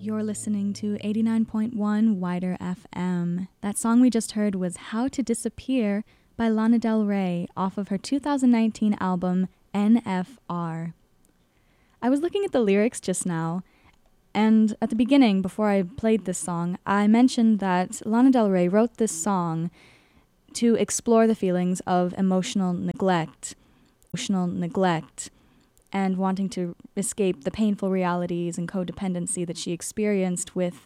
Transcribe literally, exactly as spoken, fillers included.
You're listening to eighty-nine point one Wider F M. That song we just heard was How to Disappear by Lana Del Rey off of her two thousand nineteen album N F R. I was looking at the lyrics just now, and at the beginning, before I played this song, I mentioned that Lana Del Rey wrote this song to explore the feelings of emotional neglect, emotional neglect, and wanting to escape the painful realities and codependency that she experienced with